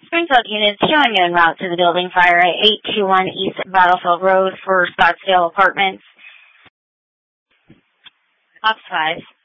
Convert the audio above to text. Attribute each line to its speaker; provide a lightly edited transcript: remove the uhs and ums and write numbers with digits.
Speaker 1: Springfield units showing you en route to the building fire at 821 East Battlefield Road for Scottsdale Apartments. Ops 5.